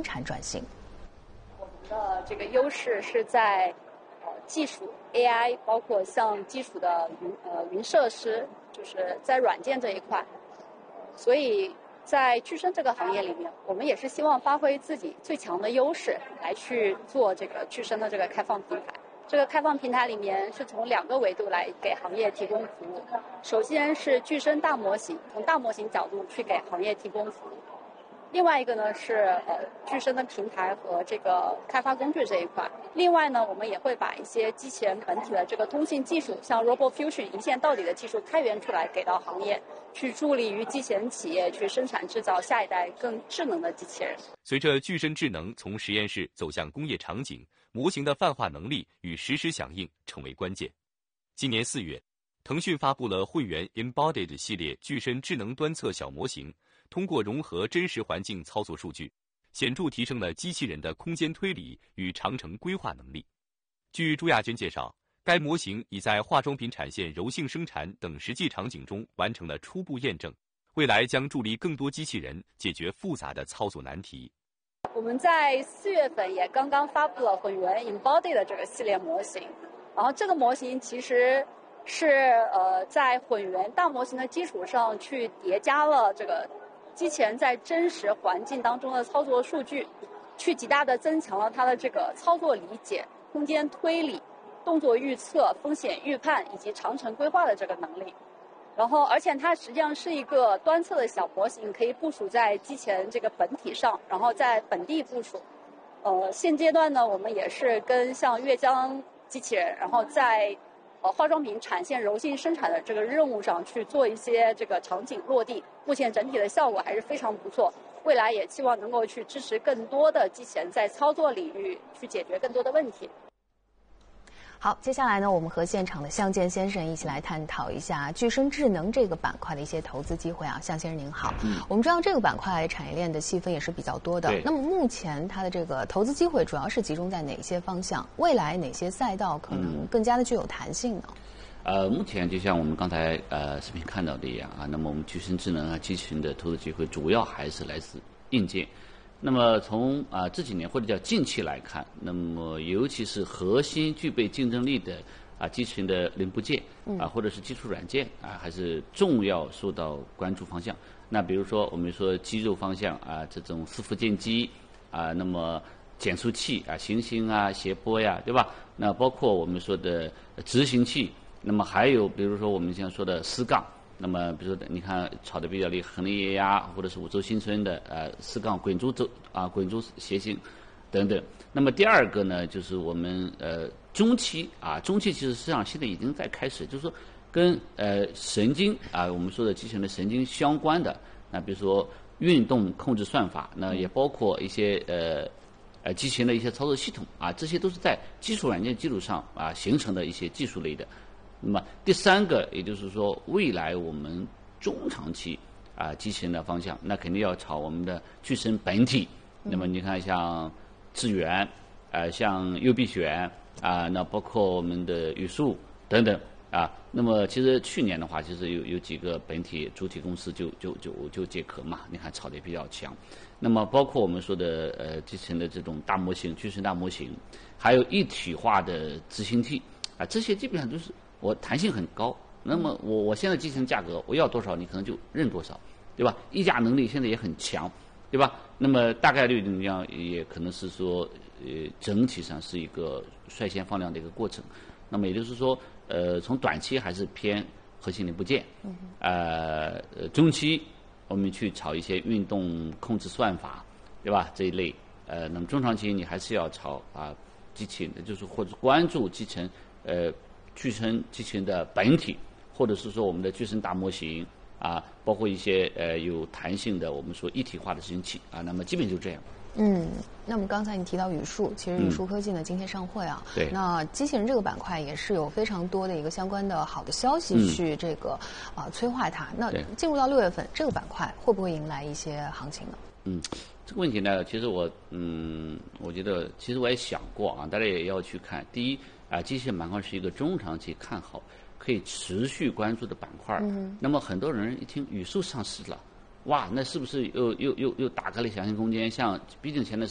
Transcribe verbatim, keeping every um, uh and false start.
生产转型。 我们的这个优势是在呃技术 A I， 包括像基础的云呃云设施，就是在软件这一块。所以在具身这个行业里面，我们也是希望发挥自己最强的优势来去做这个具身的这个开放平台。这个开放平台里面是从两个维度来给行业提供服务。首先是具身大模型，从大模型角度去给行业提供服务。另外一个呢是呃具身的平台和这个开发工具这一块。另外呢，我们也会把一些机器人本体的这个通信技术，像 RoboFusion 一线到底的技术开源出来，给到行业，去助力于机器人企业去生产制造下一代更智能的机器人。 随着具身智能从实验室走向工业场景，模型的泛化能力与实时响应成为关键。今年四月，腾讯发布了会员 Embodied 系列具身智能端侧小模型，通过融合真实环境操作数据，显著提升了机器人的空间推理与长程规划能力。据朱亚军介绍，该模型已在化妆品产线柔性生产等实际场景中完成了初步验证，未来将助力更多机器人解决复杂的操作难题。 我们在四月份也刚刚发布了混元 Embodied 的这个系列模型，然后这个模型其实是呃在混元大模型的基础上去叠加了这个机器人在真实环境当中的操作数据，去极大的增强了它的这个操作理解、空间推理、动作预测、风险预判以及长程规划的这个能力。然后，而且它实际上是一个端侧的小模型，可以部署在机器人这个本体上，然后在本地部署。呃，现阶段呢，我们也是跟像粤江机器人，然后在呃化妆品产线柔性生产的这个任务上去做一些这个场景落地。目前整体的效果还是非常不错，未来也期望能够去支持更多的机器人在操作领域去解决更多的问题。 好，接下来呢，我们和现场的向健先生一起来探讨一下具身智能这个板块的一些投资机会啊。向先生您好，嗯，我们知道这个板块产业链的细分也是比较多的，那么目前它的这个投资机会主要是集中在哪些方向？未来哪些赛道可能更加的具有弹性呢？ 呃，目前就像我们刚才呃视频看到的一样啊，那么我们具身智能啊机器人的投资机会主要还是来自硬件。那么从啊、呃、这几年或者叫近期来看，那么尤其是核心具备竞争力的啊机器人的零部件啊或者是基础软件啊，还是重要受到关注方向。那比如说我们说肌肉方向啊，这种伺服键机啊，那么减速器啊，行星啊、谐波呀，对吧？那包括我们说的执行器，那么还有比如说我们现在说的丝杠。那么，比如说，你看炒的比较厉害，恒力液压或者是五洲新村的呃四杠滚珠轴啊滚珠谐星等等。那么第二个呢，就是我们呃中期啊，中期其实实际上现在已经在开始，就是说跟呃神经啊我们说的机器人的神经相关的，那比如说运动控制算法，那也包括一些呃呃机器人的一些操作系统啊，这些都是在基础软件基础上啊形成的一些技术类的。那么第三个，也就是说，未来我们中长期啊机器人的方向，那肯定要朝我们的具身本体。那么你看，像智源，呃，像优必选啊，那包括我们的语数等等啊。那么其实去年的话，其实有有几个本体主体公司就就就就借壳嘛，你看炒得比较强。那么包括我们说的呃机器人的这种大模型、具身大模型，还有一体化的执行器啊，这些基本上都是。我弹性很高，那么我我现在机器人价格我要多少，你可能就认多少，对吧？议价能力现在也很强，对吧？那么大概率怎么样，也可能是说，呃，整体上是一个率先放量的一个过程。那么也就是说，呃，从短期还是偏核心零部件，呃，中期我们去炒一些运动控制算法，对吧？这一类，呃，那么中长期你还是要炒啊机器人，就是或者关注机器人，呃。具身机器人的本体，或者是说我们的具身大模型啊，包括一些呃有弹性的我们说一体化的执行器啊，那么基本就这样。 嗯，那么刚才你提到语数，其实语数科技呢、嗯、今天上会啊， 对， 那机器人这个板块也是有非常多的一个相关的好的消息去这个啊、嗯呃、催化它。那进入到六月份，这个板块会不会迎来一些行情呢？ 嗯，这个问题呢，其实我嗯，我觉得其实我也想过啊，大家也要去看。第一。啊，机器人板块是一个中长期看好、可以持续关注的板块。嗯。那么很多人一听语数上市了，哇，那是不是又又又又打开了想象空间？像毕竟前段时